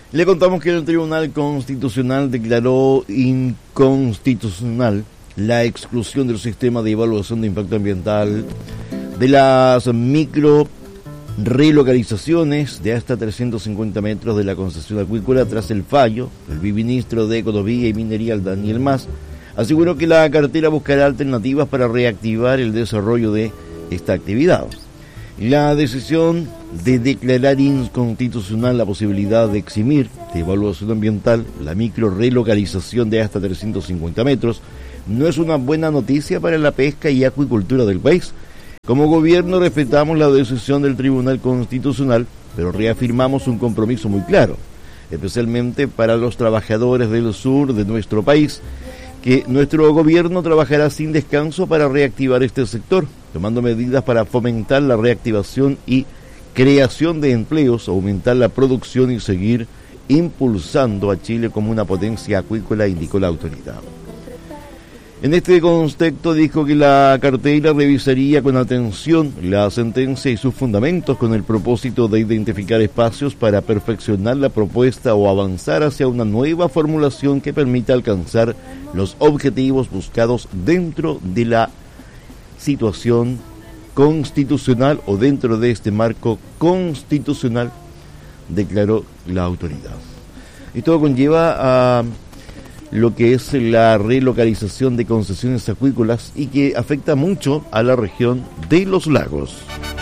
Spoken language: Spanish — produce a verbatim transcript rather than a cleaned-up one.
Le contamos que el Tribunal Constitucional declaró inconstitucional la exclusión del sistema de evaluación de impacto ambiental de las micro relocalizaciones de hasta trescientos cincuenta metros de la concesión acuícola. Tras el fallo, el viceministro de Economía y Minería, Daniel Mas, aseguró que la cartera buscará alternativas para reactivar el desarrollo de esta actividad. La decisión de declarar inconstitucional la posibilidad de eximir de evaluación ambiental la micro relocalización de hasta trescientos cincuenta metros no es una buena noticia para la pesca y acuicultura del país. Como gobierno respetamos la decisión del Tribunal Constitucional, pero reafirmamos un compromiso muy claro, especialmente para los trabajadores del sur de nuestro país, que nuestro gobierno trabajará sin descanso para reactivar este sector, tomando medidas para fomentar la reactivación y creación de empleos, aumentar la producción y seguir impulsando a Chile como una potencia acuícola, indicó la autoridad. En este contexto dijo que la cartera revisaría con atención la sentencia y sus fundamentos con el propósito de identificar espacios para perfeccionar la propuesta o avanzar hacia una nueva formulación que permita alcanzar los objetivos buscados dentro de la situación constitucional o dentro de este marco constitucional, declaró la autoridad. Esto conlleva a lo que es la relocalización de concesiones acuícolas y que afecta mucho a la región de los lagos.